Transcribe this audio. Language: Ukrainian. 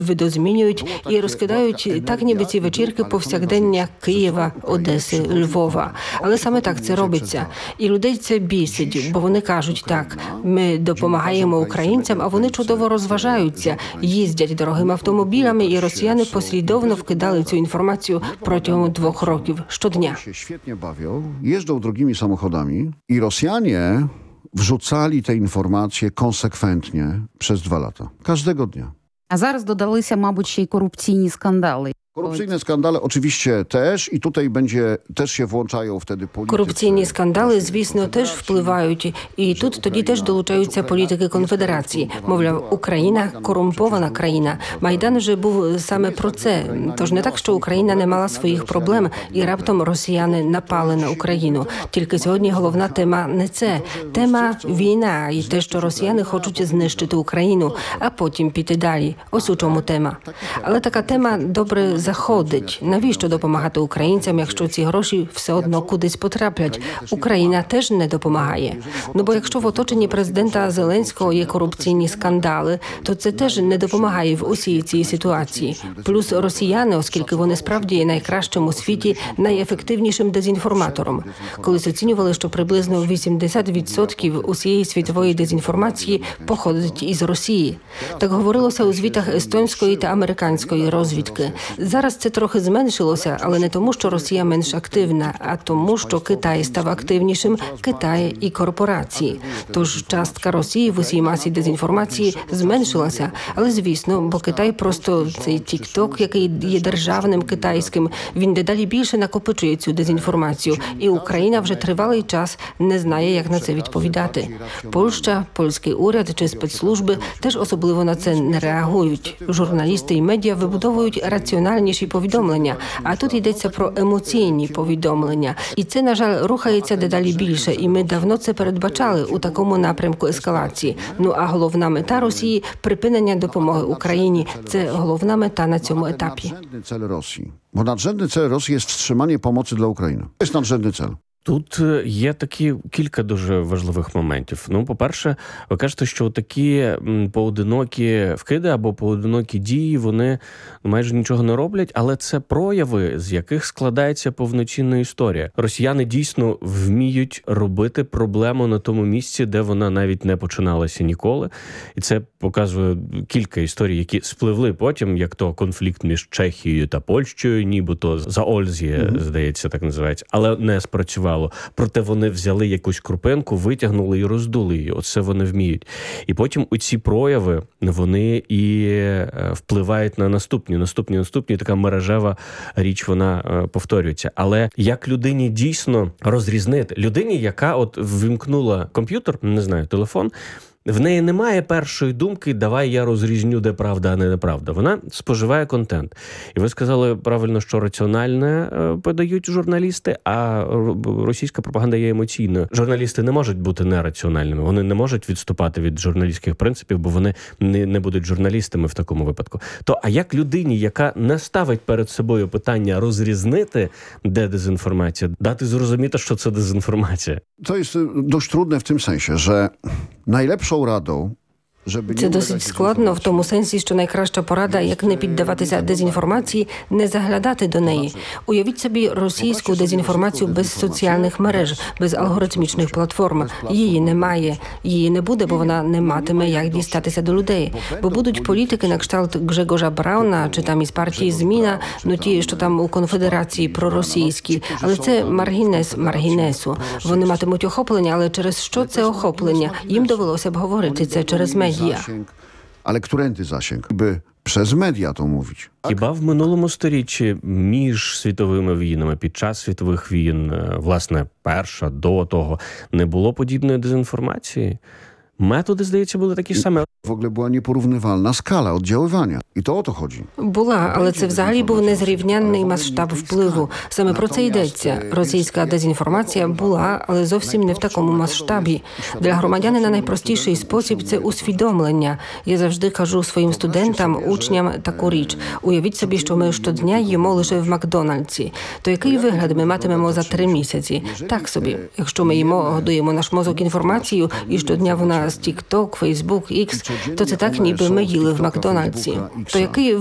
видозмінюють і розкидають так, ніби ці вечірки повсякдення Києва, Одеси, Львова. Але саме так це робиться. І людей це бісить, бо вони кажуть так, ми допомагаємо українцям, а вони чудово розважаються, їздять дорогими автомобілями, і росіяни послідовно вкидали цю інформацію протягом 2 років щодня. Świetnie bawią, jeżdżą drogimi samochodami i Rosjanie wrzucali te informacje konsekwentnie przez 2 lata. Każdego dnia. А зараз додалися, мабуть, ще й корупційні скандали. Korupcyjne skandale oczywiście też i tutaj też się włączają wtedy politycy. Корупційні скандали, звісно, теж впливають. І тут тоді теж долучаються політики Конфедерації. Мовляв, Україна – корумпована країна. Майдан вже був саме про це. Тож не так, що Україна не мала своїх проблем, і раптом росіяни напали на Україну. Тільки сьогодні головна тема не це. Тема – війна і те, що росіяни хочуть знищити Україну, а потім піти далі. Ось у чому тема. Але така тема добре заходить. Навіщо допомагати українцям, якщо ці гроші все одно кудись потраплять? Україна теж не допомагає. Ну, бо якщо в оточенні президента Зеленського є корупційні скандали, то це теж не допомагає в усій цій ситуації. Плюс росіяни, оскільки вони справді є найкращим у світі, найефективнішим дезінформатором. Колись оцінювали, що приблизно 80% усієї світової дезінформації походить із Росії. Так говорилося у звітах естонської та американської розвідки. Зараз це трохи зменшилося, але не тому, що Росія менш активна, а тому, що Китай став активнішим, Китай і корпорації. Тож частка Росії в усій масі дезінформації зменшилася. Але, звісно, бо Китай просто цей TikTok, який є державним китайським, він дедалі більше накопичує цю дезінформацію. І Україна вже тривалий час не знає, як на це відповідати. Польща, польський уряд чи спецслужби теж особливо на це не реагують. Журналісти і медіа вибудовують раціональніші повідомлення, а тут йдеться про емоційні повідомлення. І це, на жаль, рухається дедалі більше, і ми давно це передбачали у такому напрямку ескалації. Ну, а головна мета Росії – припинення допомоги Україні. Це головна мета на цьому етапі. Bo nadrzędny cel Rosji jest wstrzymanie pomocy dla Ukrainy. To jest nadrzędny cel. Тут є кілька дуже важливих моментів. Ну, по-перше, ви кажете, що такі поодинокі вкиди або поодинокі дії, вони майже нічого не роблять, але це прояви, з яких складається повноцінна історія. Росіяни дійсно вміють робити проблему на тому місці, де вона навіть не починалася ніколи. І це показує кілька історій, які спливли потім, як то конфлікт між Чехією та Польщею, нібито Заользіє, здається, так називається, але не спрацював. Проте вони взяли якусь крупинку, витягнули і роздули її. Оце вони вміють. І потім оці прояви, вони і впливають на наступні. Така мережева річ, вона повторюється. Але як людині дійсно розрізнити? Людині, яка от ввімкнула комп'ютер, не знаю, телефон, в неї немає першої думки, давай я розрізню, де правда, а не неправда. Вона споживає контент. І ви сказали правильно, що раціональне подають журналісти, а російська пропаганда є емоційною. Журналісти не можуть бути нераціональними. Вони не можуть відступати від журналістських принципів, бо вони не будуть журналістами в такому випадку. А як людині, яка не ставить перед собою питання розрізнити, де дезінформація, дати зрозуміти, що це дезінформація? To jest dość trudne w tym sensie, że najlepszą radą, Це досить складно в тому сенсі, що найкраща порада, як не піддаватися дезінформації, не заглядати до неї. Уявіть собі російську дезінформацію без соціальних мереж, без алгоритмічних платформ. Її немає. Її не буде, бо вона не матиме, як дістатися до людей. Бо будуть політики на кшталт Гжегожа Брауна, чи там із партії Зміна, ну ті, що там у Конфедерації проросійські. Але це маргінес маргінесу. Вони матимуть охоплення, але через що це охоплення? Їм довелося б говорити це через медіа. Ale którędy zasięg? By przez media to mówić. Хіба в минулому сторіччі між світовими війнами, під час світових війн, власне, перша, до того, не було подібної дезінформації? Методи, здається, були такі ж самі. W ogóle była nieporównywalna skala oddziaływania. I to o to chodzi. Була, але це взагалі був незрівнянний масштаб впливу. Саме про це йдеться. Російська дезінформація була, але зовсім не в такому масштабі. Для громадянина найпростіший спосіб – це усвідомлення. Я завжди кажу своїм студентам, учням таку річ. Уявіть собі, що ми щодня їмо лише в Макдональдсі. То який вигляд ми матимемо за 3 місяці? Так собі. Якщо ми їмо, годуємо наш мозок інформацією, і щодня вона з TikTok, Facebook, X, То це так, ніби ми їли в Макдональдсі. То який